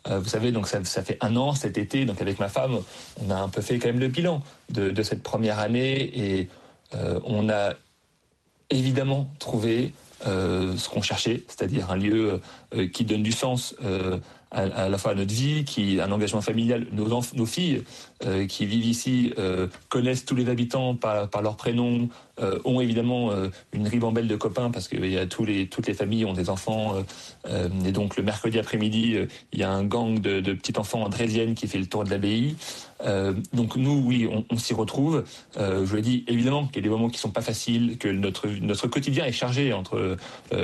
Vous savez, donc ça fait 1 an cet été, donc avec ma femme, on a un peu fait quand même le bilan de cette première année et on a évidemment trouvé ce qu'on cherchait, c'est-à-dire un lieu qui donne du sens à la fois à notre vie, un engagement familial. Nos filles qui vivent ici connaissent tous les habitants par leur prénom, ont évidemment une ribambelle de copains parce que toutes les familles ont des enfants. Et donc le mercredi après-midi, il y a un gang de petits enfants andrésiennes qui fait le tour de l'abbaye. Donc nous, oui, on s'y retrouve. Je le dis évidemment qu'il y a des moments qui sont pas faciles, que notre quotidien est chargé entre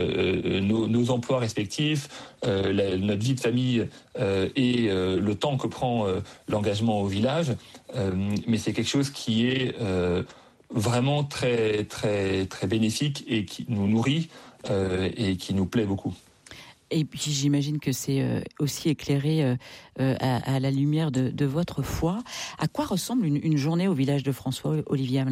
nos emplois respectifs, notre vie de famille et le temps que prend l'engagement au village. Mais c'est quelque chose qui est vraiment très très très bénéfique et qui nous nourrit et qui nous plaît beaucoup. Et puis j'imagine que c'est aussi éclairé à la lumière de votre foi. À quoi ressemble une journée au village de François, Olivier Hamelin ?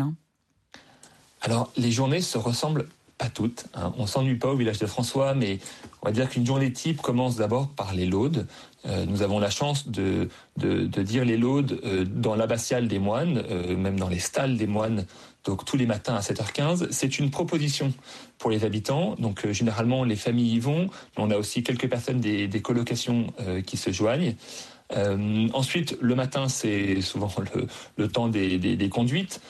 Alors, les journées se ressemblent pas toutes. Hein. On s'ennuie pas au village de François, mais on va dire qu'une journée type commence d'abord par les laudes. Nous avons la chance de dire les laudes dans l'abbatiale des moines, même dans les stalles des moines, donc tous les matins à 7h15. C'est une proposition pour les habitants, donc généralement les familles y vont, mais on a aussi quelques personnes des colocations qui se joignent. Ensuite, le matin, c'est souvent le temps des conduites.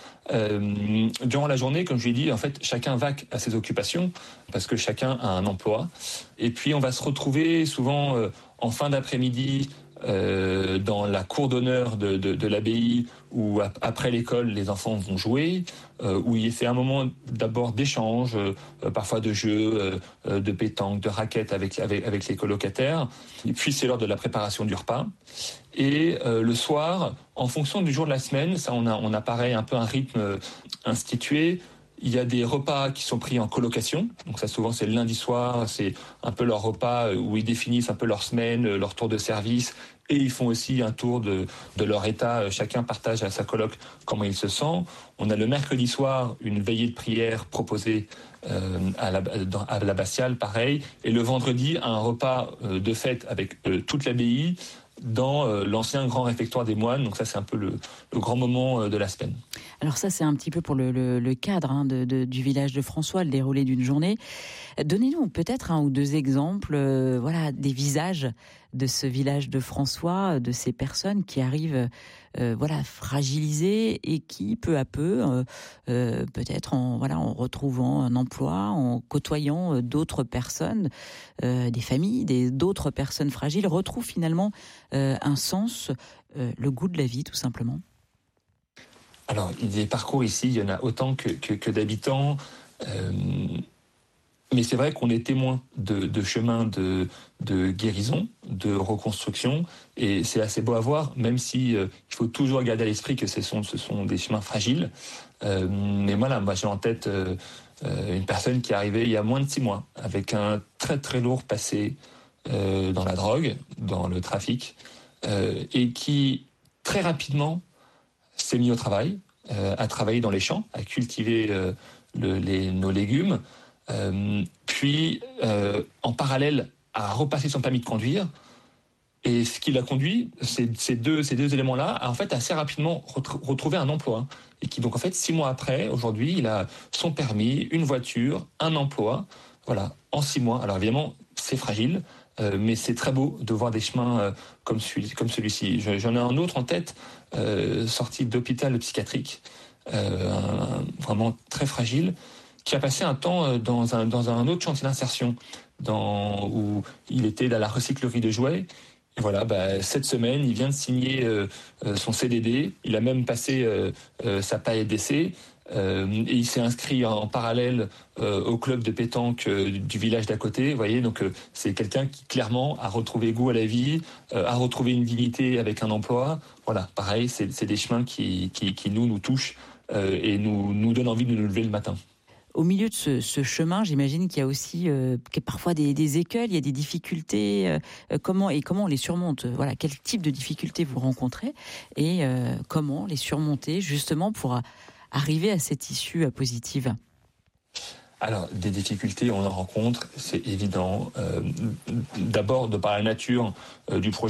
Durant la journée, comme je l'ai dit, en fait, chacun vaque à ses occupations parce que chacun a un emploi. Et puis, on va se retrouver souvent en fin d'après-midi dans la cour d'honneur de l'abbaye où après l'école les enfants vont jouer, où il fait un moment d'abord d'échange, parfois de jeu, de pétanque, de raquettes avec les colocataires. Et puis c'est l'heure de la préparation du repas. Et le soir, en fonction du jour de la semaine, ça on a pareil un peu un rythme institué. Il y a des repas qui sont pris en colocation. Donc ça, souvent, c'est le lundi soir. C'est un peu leur repas où ils définissent un peu leur semaine, leur tour de service. Et ils font aussi un tour de leur état. Chacun partage à sa coloc comment il se sent. On a le mercredi soir une veillée de prière proposée à l'abbatiale, pareil. Et le vendredi, un repas de fête avec toute l'abbaye dans l'ancien grand réfectoire des moines. Donc ça, c'est un peu le grand moment de la semaine. Alors ça, c'est un petit peu pour le cadre du village de François, le déroulé d'une journée. Donnez-nous peut-être 1 ou 2 exemples des visages de ce village de François, de ces personnes qui arrivent fragilisées et qui, peu à peu, peut-être en retrouvant un emploi, en côtoyant d'autres personnes, des familles, d'autres personnes fragiles, retrouvent finalement un sens, le goût de la vie, tout simplement. Alors, des parcours ici, il y en a autant que d'habitants. Mais c'est vrai qu'on est témoin de chemins de guérison, de reconstruction. Et c'est assez beau à voir, même si il faut toujours garder à l'esprit que ce sont des chemins fragiles. Mais moi, j'ai en tête une personne qui est arrivée il y a moins de 6 mois, avec un très très lourd passé dans la drogue, dans le trafic, et qui très rapidement s'est mis au travail, à travailler dans les champs, à cultiver nos légumes, puis en parallèle à repasser son permis de conduire. Et ce qui l'a conduit, ces deux éléments-là, à en fait assez rapidement retrouver un emploi. Et qui donc en fait 6 mois après, aujourd'hui, il a son permis, une voiture, un emploi, voilà, en 6 mois. Alors évidemment, c'est fragile. Mais c'est très beau de voir des chemins comme celui-ci. J'en ai un autre en tête, sorti d'hôpital psychiatrique, vraiment très fragile, qui a passé un temps dans un autre chantier d'insertion, où il était dans la recyclerie de jouets. Et voilà, cette semaine, il vient de signer son CDD. Il a même passé sa période d'essai. Et il s'est inscrit en parallèle au club de pétanque du village d'à côté. Vous voyez, donc c'est quelqu'un qui clairement a retrouvé goût à la vie, a retrouvé une dignité avec un emploi. Voilà, pareil, c'est des chemins qui nous touchent et nous donnent envie de nous lever le matin. Au milieu de ce chemin, j'imagine qu'il y a aussi parfois des écueils, il y a des difficultés. Comment on les surmonte ? Voilà, quel type de difficultés vous rencontrez et comment les surmonter justement pour arriver à cette issue positive ? Alors, des difficultés, on en rencontre, c'est évident. D'abord, de par la nature du projet.